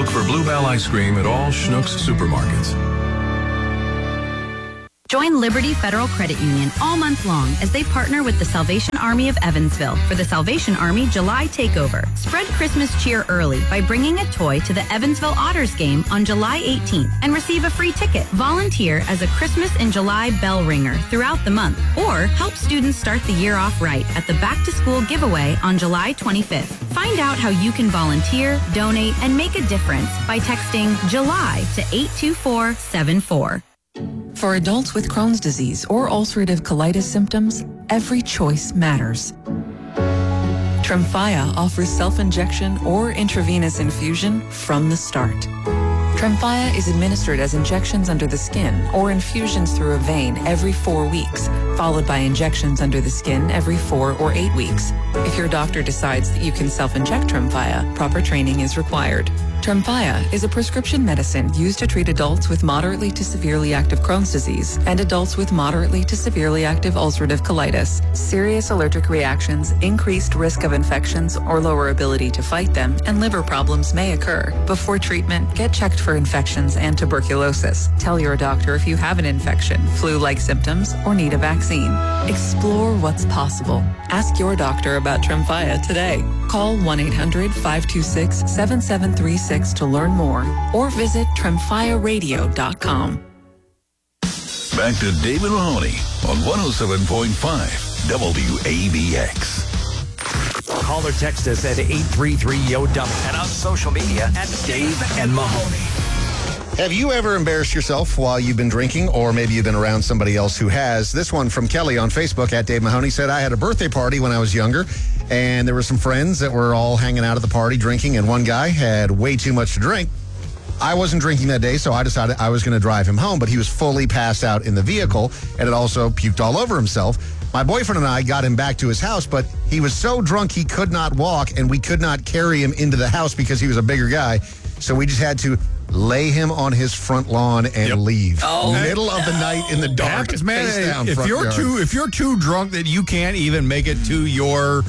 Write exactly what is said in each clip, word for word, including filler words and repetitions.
for Bluebell ice cream at all Schnucks supermarkets. Join Liberty Federal Credit Union all month long as they partner with the Salvation Army of Evansville for the Salvation Army July Takeover. Spread Christmas cheer early by bringing a toy to the Evansville Otters game on July eighteenth and receive a free ticket. Volunteer as a Christmas in July bell ringer throughout the month, or help students start the year off right at the Back to School giveaway on July twenty-fifth. Find out how you can volunteer, donate, and make a difference by texting July to eight two four seven four. For adults with Crohn's disease or ulcerative colitis symptoms, every choice matters. Tremfya offers self-injection or intravenous infusion from the start. Tremfya is administered as injections under the skin or infusions through a vein every four weeks, followed by injections under the skin every four or eight weeks. If your doctor decides that you can self-inject Tremfya, proper training is required. Tremfya is a prescription medicine used to treat adults with moderately to severely active Crohn's disease and adults with moderately to severely active ulcerative colitis. Serious allergic reactions, increased risk of infections or lower ability to fight them, and liver problems may occur. Before treatment, get checked for infections and tuberculosis. Tell your doctor if you have an infection, flu-like symptoms, or need a vaccine. Explore what's possible. Ask your doctor about Tremfya today. Call one eight hundred five two six seven seven three six to learn more or visit tremfya radio dot com. Back to David Mahoney on one oh seven point five W A B X. Call or text us at eight three three Y O W and on social media at Dave and Mahoney. Have you ever embarrassed yourself while you've been drinking, or maybe you've been around somebody else who has? This one from Kelly on Facebook at Dave Mahoney said, I had a birthday party when I was younger, and there were some friends that were all hanging out at the party drinking, and one guy had way too much to drink. I wasn't drinking that day, so I decided I was going to drive him home, but he was fully passed out in the vehicle and had also puked all over himself. My boyfriend and I got him back to his house, but he was so drunk he could not walk, and we could not carry him into the house because he was a bigger guy. So we just had to lay him on his front lawn and yep. leave. Oh, middle of the night in the dark. Happens, man. Face down, if front you're yard. too, if you're too drunk that you can't even make it to your,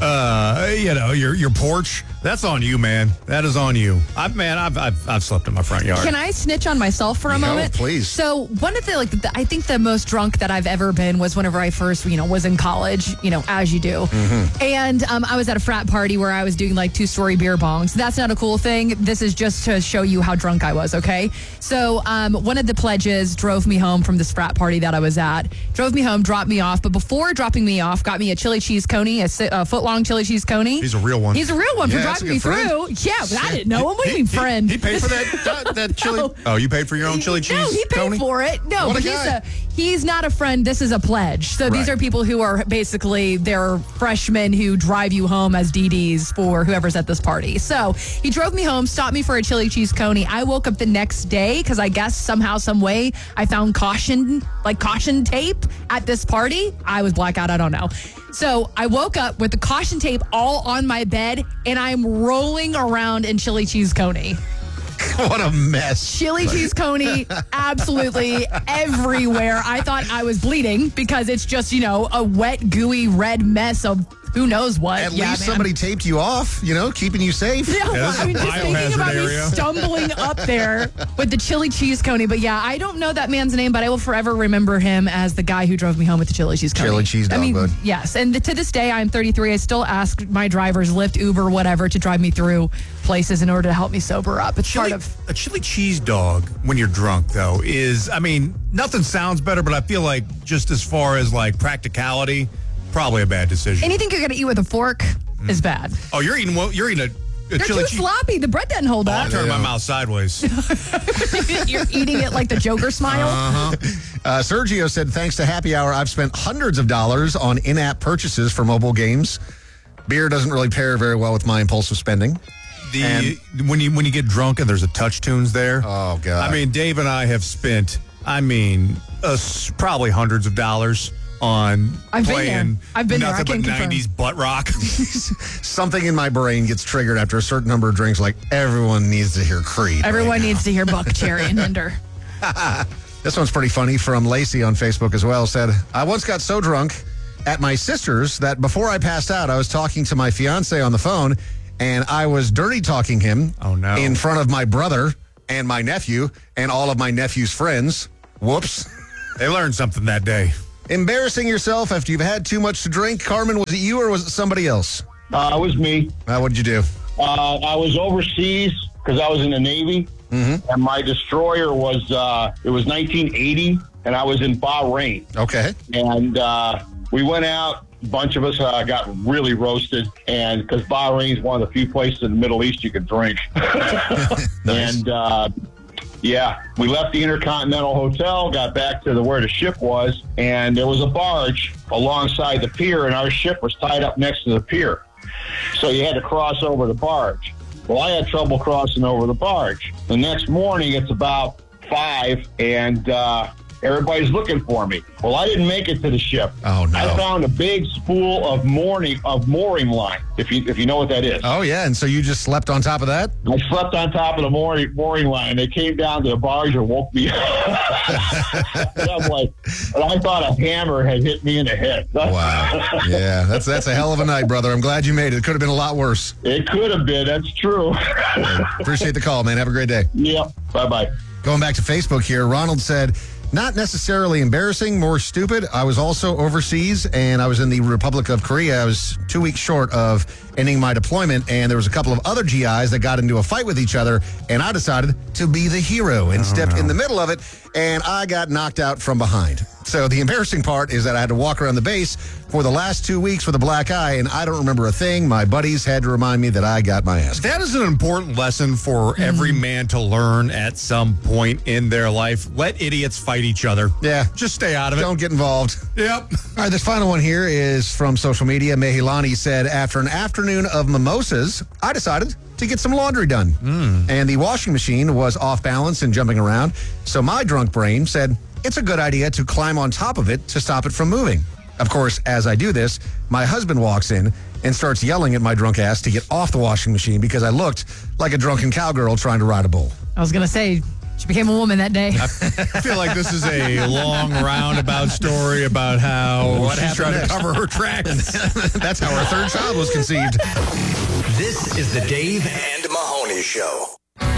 uh, you know, your your porch, that's on you, man. That is on you. I've man, I've I've, I've slept in my front yard. Can I snitch on myself for a no, moment? Please. So one of the like, the, I think the most drunk that I've ever been was whenever I first, you know, was in college. You know, as you do. Mm-hmm. And um, I was at a frat party where I was doing like two story beer bongs. That's not a cool thing. This is just to show you how drunk I was. Okay. So um, one of the pledges drove me home from this frat party that I was at. Drove me home, dropped me off. But before dropping me off, got me a chili cheese coney, a, a foot-long chili cheese coney. He's a real one. He's a real one yeah, for driving me friend. through. Yeah, but I didn't know him. What do you mean, friend? He, he paid for that that chili. No. Oh, you paid for your own chili cheese? No, he paid coney? for it. No, What but a he's guy. a he's not a friend. This is a pledge. So these Right. are people who are basically they're freshmen who drive you home as D Ds for whoever's at this party. So he drove me home, stopped me for a chili cheese coney. I woke up the next day because I guess somehow, some way, I found caution like caution tape at this party. I was blackout. I don't know. So I woke up with the caution tape all on my bed, and I'm rolling around in chili cheese coney. What a mess. Chili cheese coney, absolutely everywhere. I thought I was bleeding because it's just, you know, a wet, gooey, red mess of who knows what. At yeah, least man. somebody taped you off, you know, keeping you safe. Yeah, well, this I mean, is a just thinking biohazard about me area. stumbling up there with the chili cheese coney. But yeah, I don't know that man's name, but I will forever remember him as the guy who drove me home with the chili cheese coney. Chili cheese dog, I mean, bud. yes. And to this day, I'm thirty-three. I still ask my drivers, Lyft, Uber, whatever, to drive me through places in order to help me sober up. It's Chili, part of... a chili cheese dog when you're drunk, though, is, I mean, nothing sounds better, but I feel like just as far as like practicality, probably a bad decision. Anything you're going to eat with a fork mm. is bad. Oh, you're eating you're eating a, a They're chili too cheese. sloppy. The bread doesn't hold Oh, up. I'm turning my mouth sideways. You're eating it like the Joker smile. Uh-huh. Uh, Sergio said, thanks to Happy Hour, I've spent hundreds of dollars on in-app purchases for mobile games. Beer doesn't really pair very well with my impulsive spending. The And- when you when you get drunk and there's a touch tunes there. Oh, God. I mean, Dave and I have spent, I mean, uh, probably hundreds of dollars on I've been playing there. I've been there. nothing I can but confirm. nineties butt rock. Something in my brain gets triggered after a certain number of drinks, like everyone needs to hear Creed. Everyone right needs to hear Buck, Cherry, and Hinder. This one's pretty funny from Lacey on Facebook as well. Said, I once got so drunk at my sister's that before I passed out, I was talking to my fiance on the phone and I was dirty talking him Oh, no. in front of my brother and my nephew and all of my nephew's friends. Whoops. They learned something that day. Embarrassing yourself after you've had too much to drink. Carmen, was it you or was it somebody else? Uh, it was me. Uh, what did you do? Uh, I was overseas because I was in the Navy, Mm-hmm. and my destroyer was, uh, it was nineteen eighty, and I was in Bahrain. Okay. And uh, we went out. A bunch of us uh, got really roasted, and because Bahrain is one of the few places in the Middle East you can drink. Nice. And uh, yeah, we left the Intercontinental Hotel, got back to the where the ship was, and there was a barge alongside the pier, and our ship was tied up next to the pier. So you had to cross over the barge. Well, I had trouble crossing over the barge. The next morning, it's about five, and uh, everybody's looking for me. Well, I didn't make it to the ship. Oh, no. I found a big spool of mooring of mooring line, if you if you know what that is. Oh, yeah. And so you just slept on top of that? I slept on top of the mooring, mooring line. They came down to the barge and woke me up. And I'm like, and I thought a hammer had hit me in the head. Wow. Yeah, that's that's a hell of a night, brother. I'm glad you made it. It could have been a lot worse. It could have been. That's true. Appreciate the call, man. Have a great day. Yep. Bye-bye. Going back to Facebook here, Ronald said, not necessarily embarrassing, more stupid. I was also overseas, and I was in the Republic of Korea. I was two weeks short of ending my deployment, and there was a couple of other G Is that got into a fight with each other, and I decided to be the hero and stepped in the middle of it, and I got knocked out from behind. So the embarrassing part is that I had to walk around the base for the last two weeks with a black eye, and I don't remember a thing. My buddies had to remind me that I got my ass. That is an important lesson for every man to learn at some point in their life. Let idiots fight each other. Yeah. Just stay out of it. Don't get involved. Yep. All right, this final one here is from social media. Mehilani said, after an afternoon of mimosas, I decided to get some laundry done. Mm. And the washing machine was off balance and jumping around. So my drunk brain said, it's a good idea to climb on top of it to stop it from moving. Of course, as I do this, my husband walks in and starts yelling at my drunk ass to get off the washing machine because I looked like a drunken cowgirl trying to ride a bull. I was going to say, she became a woman that day. I feel like this is a long roundabout story about how What she's trying happened to cover her tracks. That's how our third child was conceived. This is the Dave and Mahoney Show.